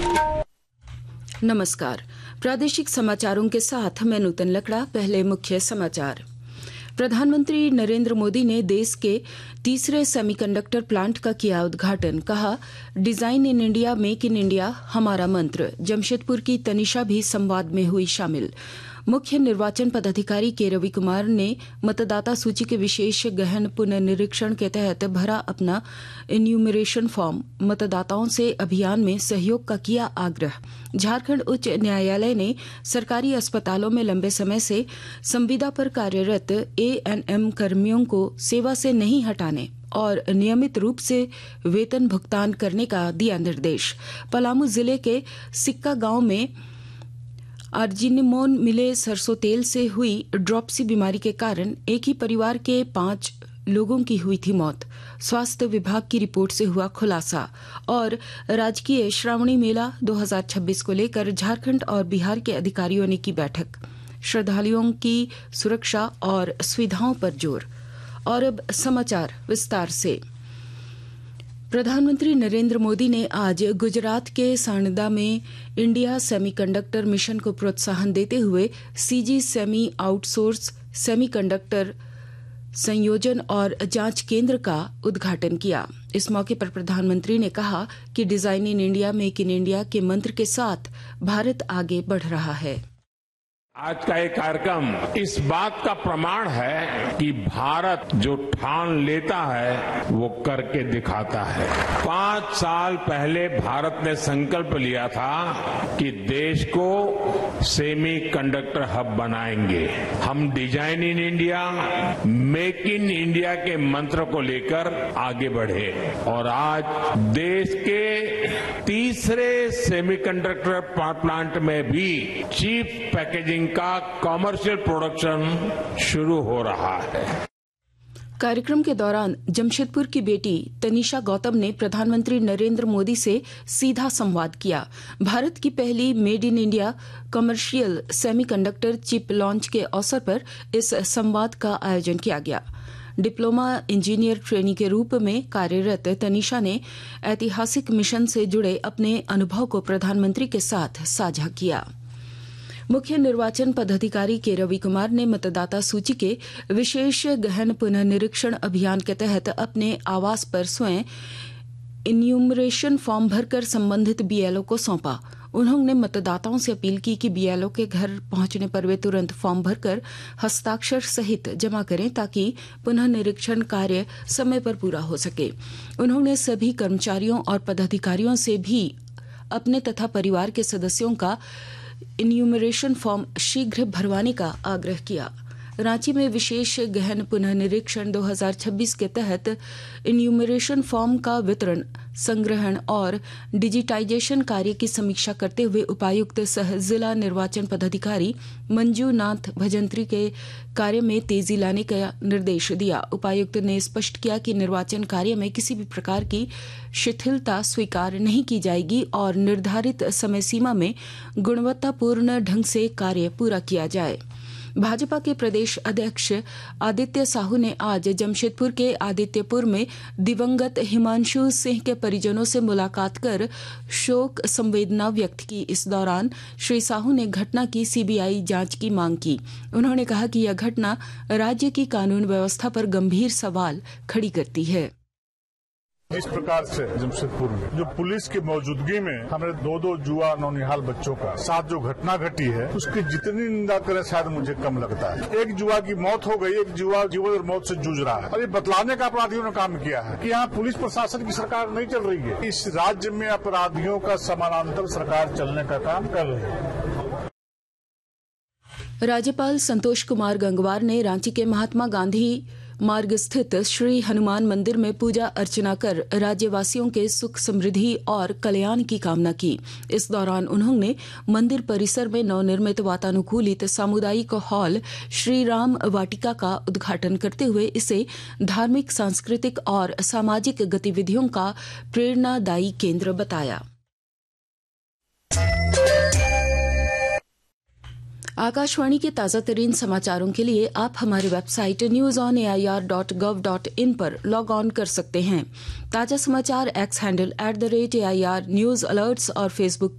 नमस्कार। प्रादेशिक समाचारों के साथ मैं नूतन लकड़ा। पहले मुख्य समाचार। प्रधानमंत्री नरेंद्र मोदी ने देश के तीसरे सेमीकंडक्टर प्लांट का किया उद्घाटन। कहा, design in India, make in India हमारा मंत्र। जमशेदपुर की तनिषा भी संवाद में हुई शामिल। मुख्य निर्वाचन पदाधिकारी के रवि कुमार ने मतदाता सूची के विशेष गहन पुनर्निरीक्षण के तहत भरा अपना इन्यूमरेशन फॉर्म। मतदाताओं से अभियान में सहयोग का किया आग्रह। झारखंड उच्च न्यायालय ने सरकारी अस्पतालों में लंबे समय से संविदा पर कार्यरत एएनएम कर्मियों को सेवा से नहीं हटाने और नियमित रूप से वेतन भुगतान करने का दिया निर्देश। पलामू जिले के सिक्का गांव में आर्जिनिमोन मिले सरसों तेल से हुई ड्रॉपसी बीमारी के कारण एक ही परिवार के 5 लोगों की हुई थी मौत। स्वास्थ्य विभाग की रिपोर्ट से हुआ खुलासा। और राजकीय श्रावणी मेला 2026 को लेकर झारखंड और बिहार के अधिकारियों ने की बैठक। श्रद्धालुओं की सुरक्षा और सुविधाओं पर जोर। और अब समाचार विस्तार से। प्रधानमंत्री नरेंद्र मोदी ने आज गुजरात के सांडदा में इंडिया सेमीकंडक्टर मिशन को प्रोत्साहन देते हुए सीजी सेमी आउटसोर्स सेमीकंडक्टर संयोजन और जांच केंद्र का उद्घाटन किया। इस मौके पर प्रधानमंत्री ने कहा कि design in India, make in India के मंत्र के साथ भारत आगे बढ़ रहा है। आज का ये कार्यक्रम इस बात का प्रमाण है कि भारत जो ठान लेता है वो करके दिखाता है। 5 साल पहले भारत ने संकल्प लिया था कि देश को सेमी कंडक्टर हब बनाएंगे। हम design in India, make in India के मंत्र को लेकर आगे बढ़े और आज देश के तीसरे सेमीकंडक्टर प्लांट में भी चीप पैकेजिंग का कमर्शियल प्रोडक्शन शुरू हो रहा है। कार्यक्रम के दौरान जमशेदपुर की बेटी तनिषा गौतम ने प्रधानमंत्री नरेंद्र मोदी से सीधा संवाद किया। भारत की पहली made in India commercial semiconductor chip launch के अवसर पर इस संवाद का आयोजन किया गया। डिप्लोमा इंजीनियर ट्रेनी के रूप में कार्यरत तनिषा ने ऐतिहासिक मिशन से जुड़े अपने अनुभव को प्रधानमंत्री के साथ साझा किया। मुख्य निर्वाचन पदाधिकारी के रवि कुमार ने मतदाता सूची के विशेष गहन पुनर्निरीक्षण अभियान के तहत अपने आवास पर स्वयं इन्यूमरेशन फॉर्म भरकर संबंधित बीएलओ को सौंपा। उन्होंने मतदाताओं से अपील की कि बीएलओ के घर पहुंचने पर वे तुरंत फॉर्म भरकर हस्ताक्षर सहित जमा करें ताकि पुनर्निरीक्षण कार्य समय पर पूरा हो सके। उन्होंने सभी कर्मचारियों और पदाधिकारियों से भी अपने तथा परिवार के सदस्यों का इन्यूमरेशन फॉर्म शीघ्र भरवाने का आग्रह किया। रांची में विशेष गहन पुनर्निरीक्षण 2026 के तहत इन्यूमरेशन फॉर्म का वितरण, संग्रहण और डिजिटाइजेशन कार्य की समीक्षा करते हुए उपायुक्त सह जिला निर्वाचन पदाधिकारी मंजूनाथ भजंत्री के कार्य में तेजी लाने का निर्देश दिया। उपायुक्त ने स्पष्ट किया कि निर्वाचन कार्य में किसी भी प्रकार की शिथिलता स्वीकार नहीं की जाएगी और निर्धारित समय सीमा में गुणवत्तापूर्ण ढंग से कार्य पूरा किया जाए। भाजपा के प्रदेश अध्यक्ष आदित्य साहू ने आज जमशेदपुर के आदित्यपुर में दिवंगत हिमांशु सिंह के परिजनों से मुलाकात कर शोक संवेदना व्यक्त की। इस दौरान श्री साहू ने घटना की सीबीआई जांच की मांग की। उन्होंने कहा कि यह घटना राज्य की कानून व्यवस्था पर गंभीर सवाल खड़ी करती है। जिस प्रकार से जमशेदपुर में जो पुलिस की मौजूदगी में हमारे 2 युवा नौनिहाल बच्चों का साथ जो घटना घटी है उसकी जितनी निंदा करें शायद मुझे कम लगता है। एक युवा की मौत हो गई, एक युवा जीवन और मौत से जूझ रहा है और ये बतलाने का अपराधियों ने काम किया है कि यहाँ पुलिस प्रशासन की सरकार नहीं चल रही है। इस राज्य में अपराधियों का समानांतर सरकार चलने का काम कर रही है। राज्यपाल संतोष कुमार गंगवार ने रांची के महात्मा गांधी मार्ग स्थित श्री हनुमान मंदिर में पूजा अर्चना कर राज्यवासियों के सुख समृद्धि और कल्याण की कामना की। इस दौरान उन्होंने मंदिर परिसर में नवनिर्मित वातानुकूलित सामुदायिक हॉल श्री राम वाटिका का उद्घाटन करते हुए इसे धार्मिक, सांस्कृतिक और सामाजिक गतिविधियों का प्रेरणादायी केंद्र बताया। आकाशवाणी के ताजा तरीन समाचारों के लिए आप हमारी वेबसाइट news.air.gov.in पर लॉग ऑन कर सकते हैं। ताजा समाचार x handle @AIR news alerts और फेसबुक